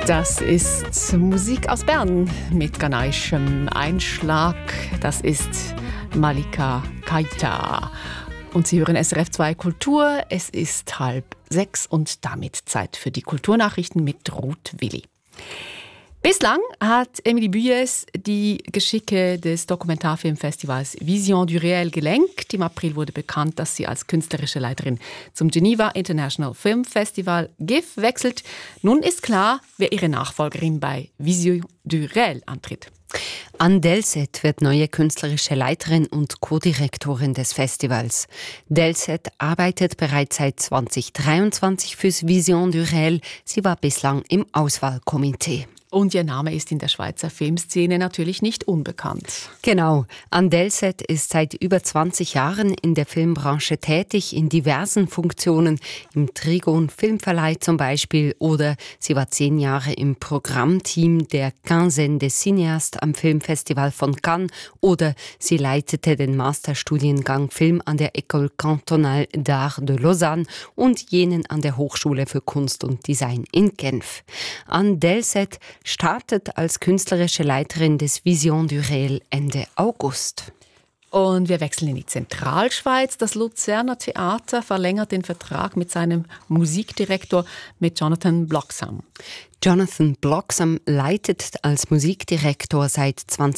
Das ist Musik aus Bern mit ghanaischem Einschlag. Das ist Malika Keita. Und Sie hören SRF 2 Kultur. Es ist 5:30 und damit Zeit für die Kulturnachrichten mit Ruth Willi. Bislang hat Emilie Buyes die Geschicke des Dokumentarfilmfestivals Vision du Réel gelenkt. Im April wurde bekannt, dass sie als künstlerische Leiterin zum Geneva International Film Festival GIF wechselt. Nun ist klar, wer ihre Nachfolgerin bei Vision du Réel antritt. Anne Delset wird neue künstlerische Leiterin und Co-Direktorin des Festivals. Delset arbeitet bereits seit 2023 fürs Vision du Réel. Sie war bislang im Auswahlkomitee. Und ihr Name ist in der Schweizer Filmszene natürlich nicht unbekannt. Genau. Anne Delset ist seit über 20 Jahren in der Filmbranche tätig, in diversen Funktionen, im Trigon Filmverleih zum Beispiel, oder sie war 10 Jahre im Programmteam der Quinzaine des Cinéastes am Filmfestival von Cannes, oder sie leitete den Masterstudiengang Film an der École Cantonale d'Art de Lausanne und jenen an der Hochschule für Kunst und Design in Genf. Anne Delset startet als künstlerische Leiterin des Vision du Réel Ende August. Und wir wechseln in die Zentralschweiz. Das Luzerner Theater verlängert den Vertrag mit seinem Musikdirektor, mit Jonathan Bloxham. Jonathan Bloxham leitet als Musikdirektor seit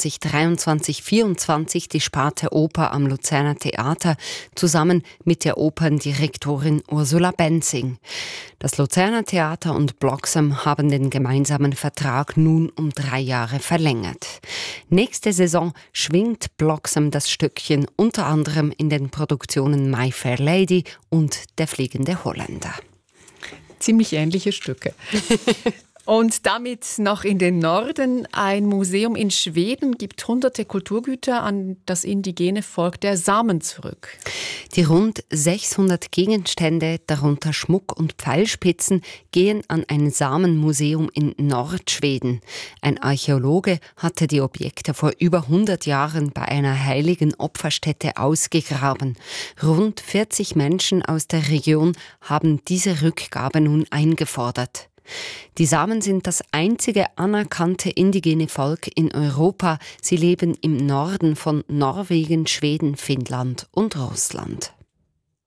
2023-24 die Sparte Oper am Luzerner Theater zusammen mit der Operndirektorin Ursula Benzing. Das Luzerner Theater und Bloxham haben den gemeinsamen Vertrag nun um 3 Jahre verlängert. Nächste Saison schwingt Bloxham das Stückchen unter anderem in den Produktionen My Fair Lady und Der fliegende Holländer. Ziemlich ähnliche Stücke. Und damit noch in den Norden. Ein Museum in Schweden gibt hunderte Kulturgüter an das indigene Volk der Samen zurück. Die rund 600 Gegenstände, darunter Schmuck und Pfeilspitzen, gehen an ein Samenmuseum in Nordschweden. Ein Archäologe hatte die Objekte vor über 100 Jahren bei einer heiligen Opferstätte ausgegraben. Rund 40 Menschen aus der Region haben diese Rückgabe nun eingefordert. Die Samen sind das einzige anerkannte indigene Volk in Europa. Sie leben im Norden von Norwegen, Schweden, Finnland und Russland.